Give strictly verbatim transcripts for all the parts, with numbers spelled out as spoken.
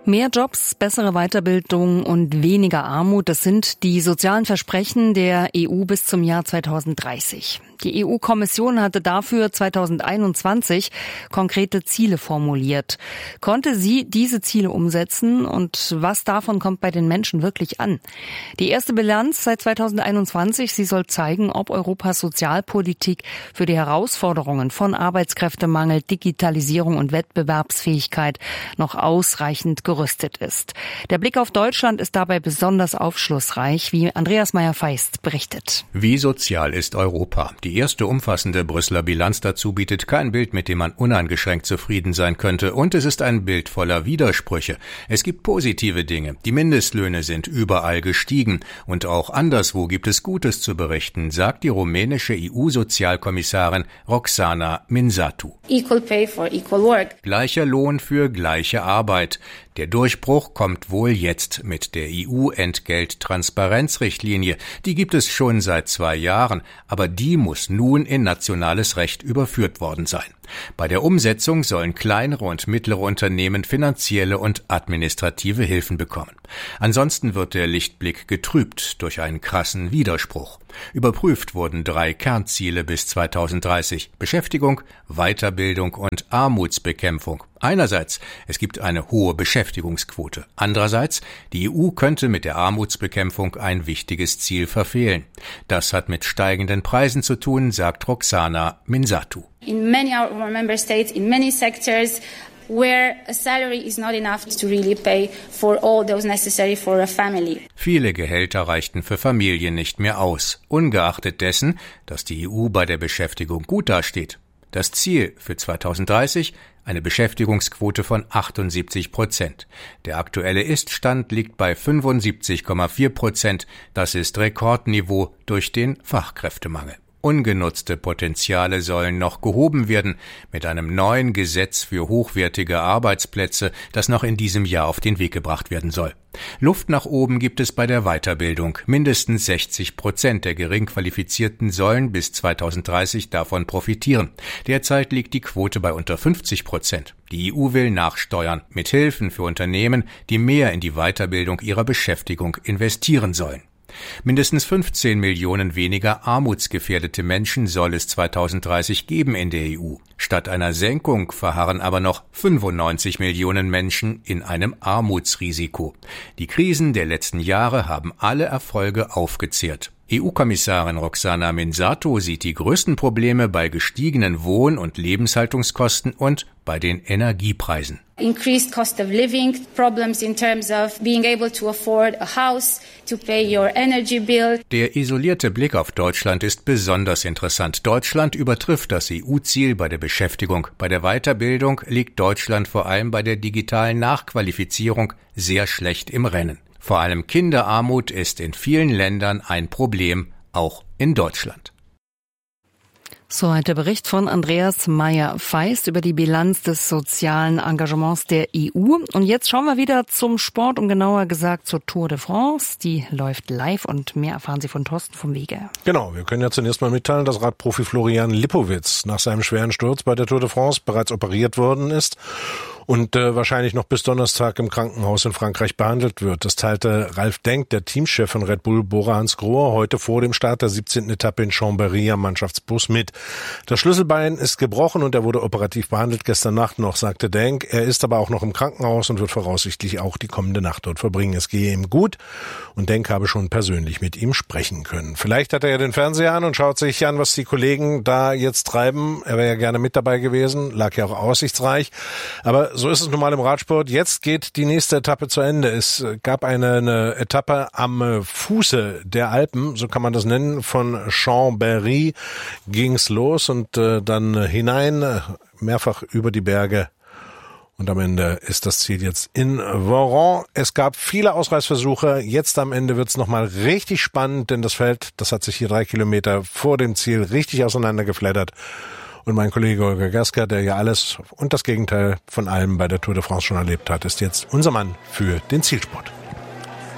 Mehr Jobs, bessere Weiterbildung und weniger Armut, das sind die sozialen Versprechen der E U bis zum Jahr zweitausenddreißig. Die E U-Kommission hatte dafür zweitausendeinundzwanzig konkrete Ziele formuliert. Konnte sie diese Ziele umsetzen und was davon kommt bei den Menschen wirklich an? Die erste Bilanz seit zweitausendeinundzwanzig, sie soll zeigen, ob Europas Sozialpolitik für die Herausforderungen von Arbeitskräftemangel, Digitalisierung und Wettbewerbsfähigkeit noch ausreichend gerüstet ist. Der Blick auf Deutschland ist dabei besonders aufschlussreich, wie Andreas Meyer-Feist berichtet. Wie sozial ist Europa? Die erste umfassende Brüsseler Bilanz dazu bietet kein Bild, mit dem man uneingeschränkt zufrieden sein könnte. Und es ist ein Bild voller Widersprüche. Es gibt positive Dinge. Die Mindestlöhne sind überall gestiegen. Und auch anderswo gibt es Gutes zu berichten, sagt die rumänische E U-Sozialkommissarin Roxana Minzatu. Equal pay for equal work. Gleicher Lohn für gleiche Arbeit. Der Durchbruch kommt wohl jetzt mit der E U-Entgelttransparenzrichtlinie. Die gibt es schon seit zwei Jahren, aber die muss nun in nationales Recht überführt worden sein. Bei der Umsetzung sollen kleinere und mittlere Unternehmen finanzielle und administrative Hilfen bekommen. Ansonsten wird der Lichtblick getrübt durch einen krassen Widerspruch. Überprüft wurden drei Kernziele bis zweitausenddreißig: Beschäftigung, Weiterbildung und Armutsbekämpfung. Einerseits, es gibt eine hohe Beschäftigungsquote. Andererseits, die E U könnte mit der Armutsbekämpfung ein wichtiges Ziel verfehlen. Das hat mit steigenden Preisen zu tun, sagt Roxana Minzatu. In many of our member states, in many sectors, where a salary is not enough to really pay for all those necessary for a family. Viele Gehälter reichten für Familien nicht mehr aus, ungeachtet dessen, dass die E U bei der Beschäftigung gut dasteht. Das Ziel für zweitausenddreißig, eine Beschäftigungsquote von achtundsiebzig Prozent. Der aktuelle Ist-Stand liegt bei fünfundsiebzig Komma vier Prozent. Das ist Rekordniveau durch den Fachkräftemangel. Ungenutzte Potenziale sollen noch gehoben werden mit einem neuen Gesetz für hochwertige Arbeitsplätze, das noch in diesem Jahr auf den Weg gebracht werden soll. Luft nach oben gibt es bei der Weiterbildung. Mindestens sechzig Prozent der Geringqualifizierten sollen bis zweitausenddreißig davon profitieren. Derzeit liegt die Quote bei unter fünfzig Prozent. Die E U will nachsteuern mit Hilfen für Unternehmen, die mehr in die Weiterbildung ihrer Beschäftigung investieren sollen. Mindestens fünfzehn Millionen weniger armutsgefährdete Menschen soll es zweitausenddreißig geben in der E U. Statt einer Senkung verharren aber noch fünfundneunzig Millionen Menschen in einem Armutsrisiko. Die Krisen der letzten Jahre haben alle Erfolge aufgezehrt. E U-Kommissarin Roxana Minzatu sieht die größten Probleme bei gestiegenen Wohn- und Lebenshaltungskosten und bei den Energiepreisen. Increased cost of living, problems in terms of being able to afford a house, to pay your energy bill. Der isolierte Blick auf Deutschland ist besonders interessant. Deutschland übertrifft das E U-Ziel bei der Beschäftigung. Bei der Weiterbildung liegt Deutschland vor allem bei der digitalen Nachqualifizierung sehr schlecht im Rennen. Vor allem Kinderarmut ist in vielen Ländern ein Problem, auch in Deutschland. Soweit der Bericht von Andreas Meyer-Feist über die Bilanz des sozialen Engagements der E U. Und jetzt schauen wir wieder zum Sport, und genauer gesagt zur Tour de France. Die läuft live und mehr erfahren Sie von Thorsten vom Wege. Genau, wir können ja zunächst mal mitteilen, dass Radprofi Florian Lipowitz nach seinem schweren Sturz bei der Tour de France bereits operiert worden ist und äh, wahrscheinlich noch bis Donnerstag im Krankenhaus in Frankreich behandelt wird. Das teilte Ralf Denk, der Teamchef von Red Bull, Bora Hansgrohe, heute vor dem Start der siebzehnten Etappe in Chambéry am Mannschaftsbus mit. Das Schlüsselbein ist gebrochen und er wurde operativ behandelt gestern Nacht noch, sagte Denk. Er ist aber auch noch im Krankenhaus und wird voraussichtlich auch die kommende Nacht dort verbringen. Es gehe ihm gut und Denk habe schon persönlich mit ihm sprechen können. Vielleicht hat er ja den Fernseher an und schaut sich an, was die Kollegen da jetzt treiben. Er wäre ja gerne mit dabei gewesen, lag ja auch aussichtsreich. Aber so ist es nun mal im Radsport. Jetzt geht die nächste Etappe zu Ende. Es gab eine, eine Etappe am Fuße der Alpen, so kann man das nennen. Von Chambéry ging's los und äh, dann hinein, mehrfach über die Berge. Und am Ende ist das Ziel jetzt in Voiron. Es gab viele Ausreißversuche. Jetzt am Ende wird's nochmal richtig spannend, denn das Feld, das hat sich hier drei Kilometer vor dem Ziel richtig auseinandergeflattert. Und mein Kollege Holger Gasker, der ja alles und das Gegenteil von allem bei der Tour de France schon erlebt hat, ist jetzt unser Mann für den Zielsport.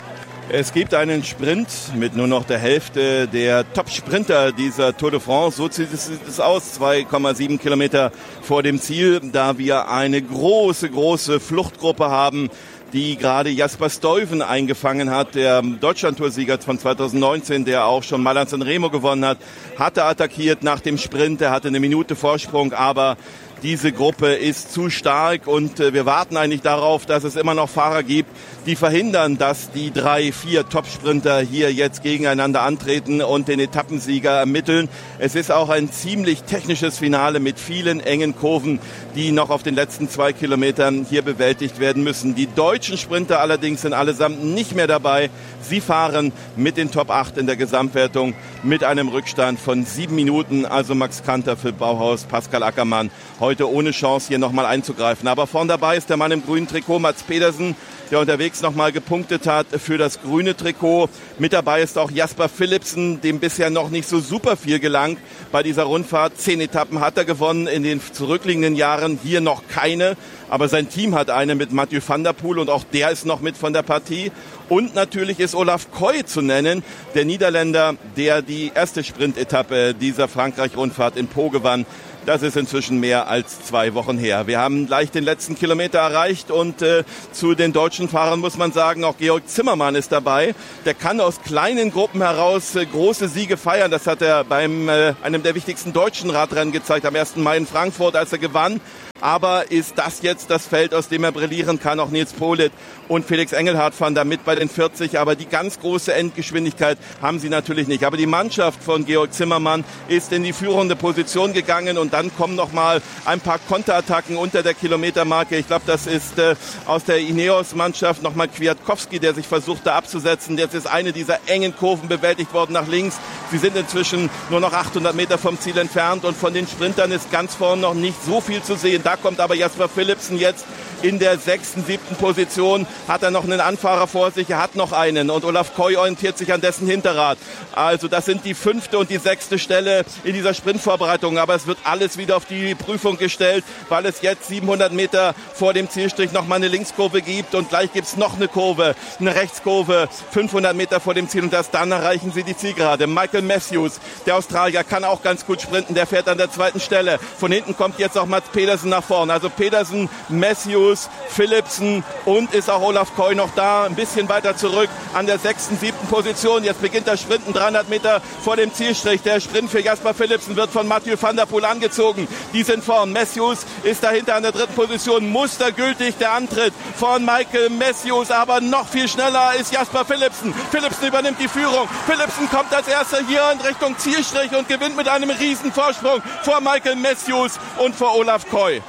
Es gibt einen Sprint mit nur noch der Hälfte der Top-Sprinter dieser Tour de France. So sieht es aus, zwei Komma sieben Kilometer vor dem Ziel, da wir eine große, große Fluchtgruppe haben, die gerade Jasper Stuyven eingefangen hat, der Deutschlandtoursieger von zweitausendneunzehn, der auch schon Mailand San Remo gewonnen hat, hatte attackiert nach dem Sprint, er hatte eine Minute Vorsprung, aber diese Gruppe ist zu stark und äh, wir warten eigentlich darauf, dass es immer noch Fahrer gibt, die verhindern, dass die drei, vier Top-Sprinter hier jetzt gegeneinander antreten und den Etappensieger ermitteln. Es ist auch ein ziemlich technisches Finale mit vielen engen Kurven, die noch auf den letzten zwei Kilometern hier bewältigt werden müssen. Die deutschen Sprinter allerdings sind allesamt nicht mehr dabei. Sie fahren mit den Top acht in der Gesamtwertung mit einem Rückstand von sieben Minuten. Also Max Kanter für Bauhaus, Pascal Ackermann heute ohne Chance hier nochmal einzugreifen. Aber vorn dabei ist der Mann im grünen Trikot, Mads Pedersen, der unterwegs nochmal gepunktet hat für das grüne Trikot. Mit dabei ist auch Jasper Philipsen, dem bisher noch nicht so super viel gelang bei dieser Rundfahrt. Zehn Etappen hat er gewonnen, in den zurückliegenden Jahren hier noch keine. Aber sein Team hat eine mit Mathieu van der Poel und auch der ist noch mit von der Partie. Und natürlich ist Olaf Koy zu nennen, der Niederländer, der die erste Sprintetappe dieser Frankreich-Rundfahrt in Pau gewann. Das ist inzwischen mehr als zwei Wochen her. Wir haben gleich den letzten Kilometer erreicht und äh, zu den deutschen Fahrern muss man sagen, auch Georg Zimmermann ist dabei. Der kann aus kleinen Gruppen heraus äh, große Siege feiern. Das hat er beim äh, einem der wichtigsten deutschen Radrennen gezeigt, am ersten Mai in Frankfurt, als er gewann. Aber ist das jetzt das Feld, aus dem er brillieren kann? Auch Nils Politt und Felix Engelhardt fahren da mit bei den vierzig. Aber die ganz große Endgeschwindigkeit haben sie natürlich nicht. Aber die Mannschaft von Georg Zimmermann ist in die führende Position gegangen. Und dann kommen noch mal ein paar Konterattacken unter der Kilometermarke. Ich glaube, das ist äh, aus der Ineos-Mannschaft nochmal Kwiatkowski, der sich versucht da abzusetzen. Jetzt ist eine dieser engen Kurven bewältigt worden nach links. Sie sind inzwischen nur noch achthundert Meter vom Ziel entfernt. Und von den Sprintern ist ganz vorne noch nicht so viel zu sehen. Da kommt aber Jasper Philipsen jetzt in der sechsten, siebten Position. Hat er noch einen Anfahrer vor sich? Er hat noch einen. Und Olaf Koy orientiert sich an dessen Hinterrad. Also das sind die fünfte und die sechste Stelle in dieser Sprintvorbereitung. Aber es wird alles wieder auf die Prüfung gestellt, weil es jetzt siebenhundert Meter vor dem Zielstrich noch mal eine Linkskurve gibt. Und gleich gibt es noch eine Kurve, eine Rechtskurve, fünfhundert Meter vor dem Ziel. Und erst dann erreichen sie die Zielgerade. Michael Matthews, der Australier, kann auch ganz gut sprinten. Der fährt an der zweiten Stelle. Von hinten kommt jetzt auch Mads Pedersen nach vorne. Also Pedersen, Matthews, Philipsen und ist auch Olaf Koy noch da. Ein bisschen weiter zurück an der sechsten, siebten Position. Jetzt beginnt das Sprinten dreihundert Meter vor dem Zielstrich. Der Sprint für Jasper Philipsen wird von Mathieu van der Poel angezogen. Die sind vorn. Matthews ist dahinter an der dritten Position. Mustergültig der Antritt von Michael Matthews. Aber noch viel schneller ist Jasper Philipsen. Philipsen übernimmt die Führung. Philipsen kommt als erster hier in Richtung Zielstrich und gewinnt mit einem riesen Vorsprung vor Michael Matthews und vor Olaf Koy.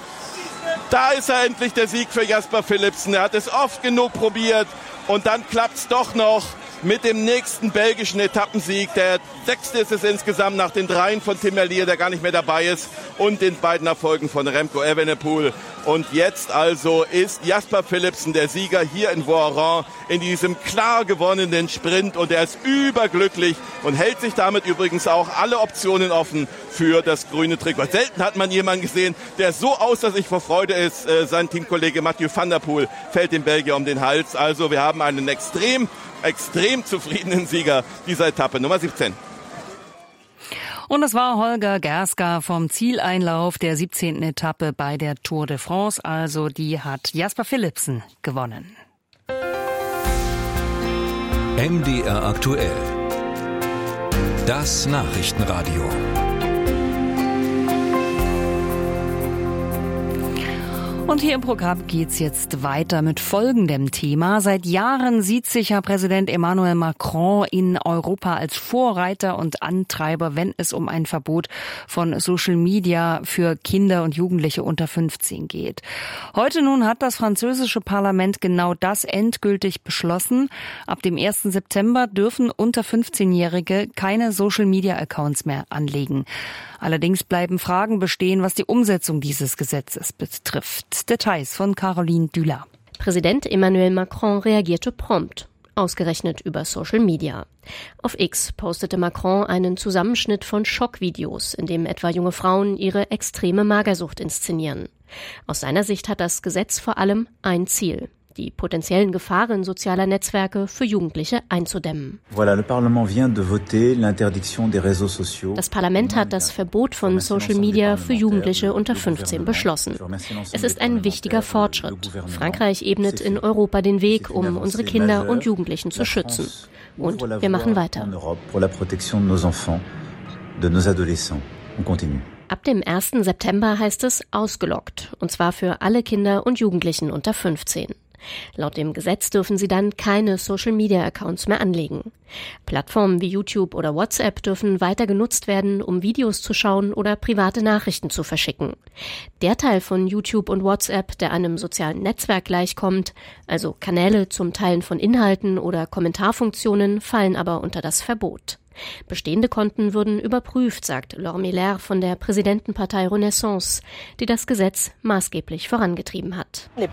Da ist er endlich, der Sieg für Jasper Philipsen. Er hat es oft genug probiert und dann klappt es doch noch mit dem nächsten belgischen Etappensieg. Der sechste ist es insgesamt nach den dreien von Tim Merlier, der gar nicht mehr dabei ist, und den beiden Erfolgen von Remco Evenepoel. Und jetzt also ist Jasper Philipsen der Sieger hier in Voiron in diesem klar gewonnenen Sprint und er ist überglücklich und hält sich damit übrigens auch alle Optionen offen für das grüne Trikot. Selten hat man jemanden gesehen, der so außer sich vor Freude ist. Äh, sein Teamkollege Mathieu van der Poel fällt dem Belgier um den Hals. Also wir haben einen extrem extrem zufriedenen Sieger dieser Etappe, Nummer siebzehn. Und es war Holger Gerska vom Zieleinlauf der siebzehnten Etappe bei der Tour de France. Also die hat Jasper Philipsen gewonnen. M D R aktuell. Das Nachrichtenradio. Und hier im Programm geht's jetzt weiter mit folgendem Thema. Seit Jahren sieht sich Herr Präsident Emmanuel Macron in Europa als Vorreiter und Antreiber, wenn es um ein Verbot von Social Media für Kinder und Jugendliche unter fünfzehn geht. Heute nun hat das französische Parlament genau das endgültig beschlossen. Ab dem ersten September dürfen unter fünfzehnjährige keine Social Media Accounts mehr anlegen. Allerdings bleiben Fragen bestehen, was die Umsetzung dieses Gesetzes betrifft. Details von Caroline Düller. Präsident Emmanuel Macron reagierte prompt, ausgerechnet über Social Media. Auf X postete Macron einen Zusammenschnitt von Schockvideos, in dem etwa junge Frauen ihre extreme Magersucht inszenieren. Aus seiner Sicht hat das Gesetz vor allem ein Ziel: die potenziellen Gefahren sozialer Netzwerke für Jugendliche einzudämmen. Das Parlament hat das Verbot von Social Media für Jugendliche unter fünfzehn beschlossen. Es ist ein wichtiger Fortschritt. Frankreich ebnet in Europa den Weg, um unsere Kinder und Jugendlichen zu schützen. Und wir machen weiter. Ab dem ersten September heißt es ausgeloggt, und zwar für alle Kinder und Jugendlichen unter fünfzehn. Laut dem Gesetz dürfen sie dann keine Social-Media-Accounts mehr anlegen. Plattformen wie YouTube oder WhatsApp dürfen weiter genutzt werden, um Videos zu schauen oder private Nachrichten zu verschicken. Der Teil von YouTube und WhatsApp, der einem sozialen Netzwerk gleichkommt, also Kanäle zum Teilen von Inhalten oder Kommentarfunktionen, fallen aber unter das Verbot. Bestehende Konten würden überprüft, sagt Laure Miller von der Präsidentenpartei Renaissance, die das Gesetz maßgeblich vorangetrieben hat. Die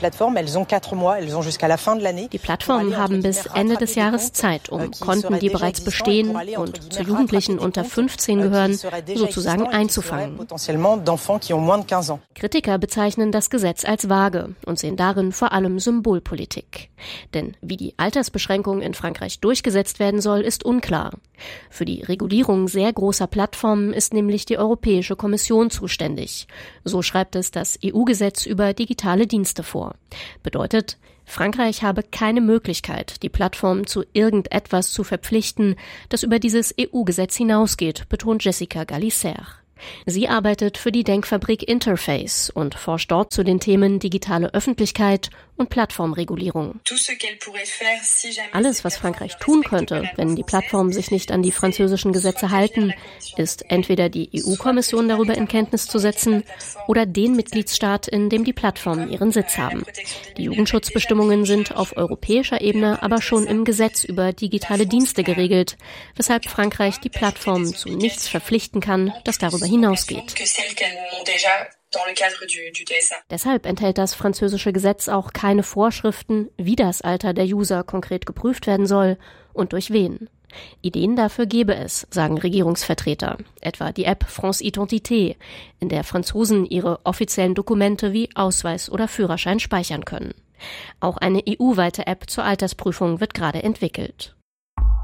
Plattformen haben bis Ende des Jahres Zeit, um Konten, die bereits bestehen und zu Jugendlichen unter fünfzehn gehören, sozusagen einzufangen. Kritiker bezeichnen das Gesetz als vage und sehen darin vor allem Symbolpolitik. Denn wie die Altersbeschränkung in Frankreich durchgesetzt werden soll, ist unklar. Für die Regulierung sehr großer Plattformen ist nämlich die Europäische Kommission zuständig. So schreibt es das E U-Gesetz über digitale Dienste vor. Bedeutet, Frankreich habe keine Möglichkeit, die Plattformen zu irgendetwas zu verpflichten, das über dieses E U-Gesetz hinausgeht, betont Jessica Gallicer. Sie arbeitet für die Denkfabrik Interface und forscht dort zu den Themen digitale Öffentlichkeit und Plattformregulierung. Alles, was Frankreich tun könnte, wenn die Plattformen sich nicht an die französischen Gesetze halten, ist entweder die E U-Kommission darüber in Kenntnis zu setzen oder den Mitgliedstaat, in dem die Plattformen ihren Sitz haben. Die Jugendschutzbestimmungen sind auf europäischer Ebene aber schon im Gesetz über digitale Dienste geregelt, weshalb Frankreich die Plattformen zu nichts verpflichten kann, das darüber hinausgeht. Deshalb enthält das französische Gesetz auch keine Vorschriften, wie das Alter der User konkret geprüft werden soll und durch wen. Ideen dafür gäbe es, sagen Regierungsvertreter, etwa die App France Identité, in der Franzosen ihre offiziellen Dokumente wie Ausweis oder Führerschein speichern können. Auch eine E U-weite App zur Altersprüfung wird gerade entwickelt.